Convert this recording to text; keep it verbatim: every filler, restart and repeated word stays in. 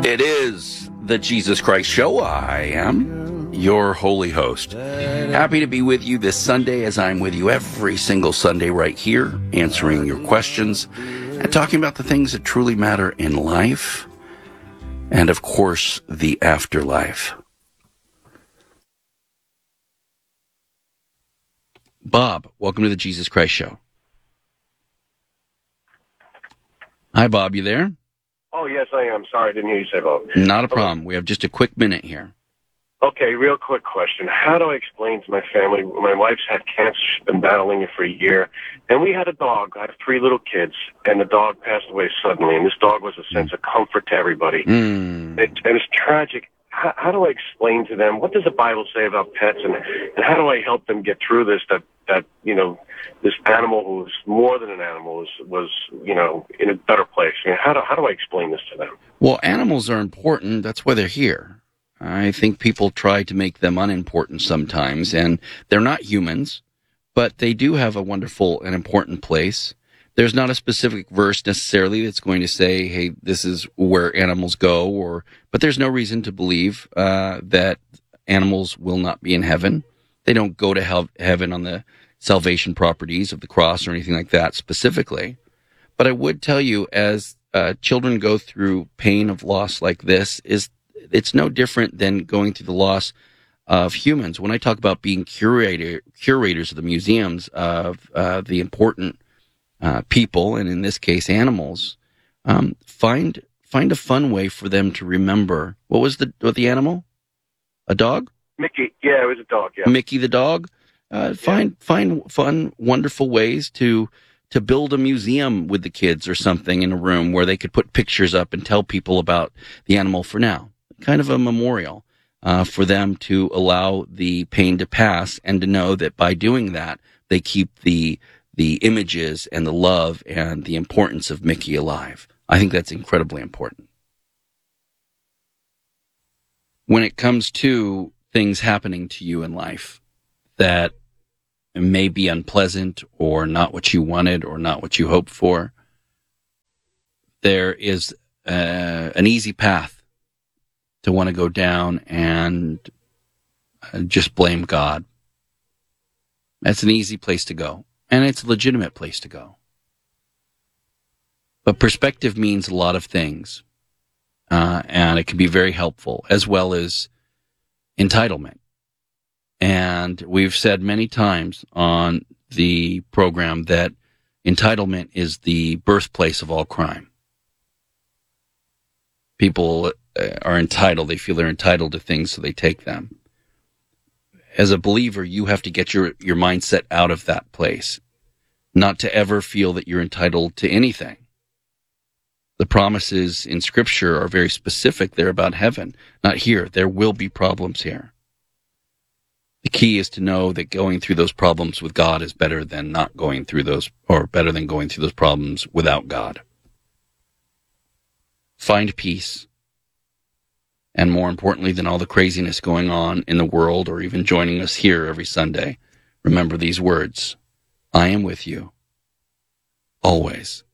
It is the Jesus Christ Show. I am your holy host. Happy to be with you this Sunday, as I'm with you every single Sunday right here, answering your questions and talking about the things that truly matter in life and, of course, the afterlife. Bob, welcome to the Jesus Christ Show. Hi, Bob, you there? Oh, yes, I am. Sorry, I didn't hear you say Bob. Not a problem. We have just a quick minute here. Okay, real quick question. How do I explain to my family? My wife's had cancer. She's been battling it for a year. And we had a dog. I have three little kids. And the dog passed away suddenly. And this dog was a sense of comfort to everybody. Mm. It, and it's tragic. How, how do I explain to them? What does the Bible say about pets? And, and how do I help them get through this, that, that you know, this animal who was more than an animal was, was you know, in a better place? I mean, how do, how do I explain this to them? Well, animals are important. That's why they're here. I think people try to make them unimportant sometimes, and they're not humans, but they do have a wonderful and important place. There's not a specific verse necessarily that's going to say, hey, this is where animals go, or but there's no reason to believe uh, that animals will not be in heaven. They don't go to hell, heaven on the salvation properties of the cross or anything like that specifically. But I would tell you, as uh, children go through pain of loss like this, is it's no different than going through the loss of humans. When I talk about being curator, curators of the museums of uh, the important uh, people, and in this case, animals, um, find find a fun way for them to remember. What was the what the animal? A dog? Mickey. Yeah, it was a dog. Yeah. Mickey the dog. Uh, find yeah. find fun, wonderful ways to to build a museum with the kids or something in a room where they could put pictures up and tell people about the animal for now. Kind of a memorial uh, for them to allow the pain to pass, and to know that by doing that, they keep the the images and the love and the importance of Mickey alive. I think that's incredibly important. When it comes to things happening to you in life that may be unpleasant or not what you wanted or not what you hoped for, there is uh, an easy path to want to go down and uh, just blame God. That's an easy place to go, and it's a legitimate place to go. But perspective means a lot of things, uh, and it can be very helpful, as well as entitlement. And we've said many times on the program that entitlement is the birthplace of all crime. People are entitled. They feel they're entitled to things, so they take them. As a believer, you have to get your, your mindset out of that place, not to ever feel that you're entitled to anything. The promises in Scripture are very specific. They're about heaven, not here. There will be problems here. The key is to know that going through those problems with God is better than not going through those, or better than going through those problems without God. Find peace. And more importantly than all the craziness going on in the world, or even joining us here every Sunday, remember these words: I am with you, always.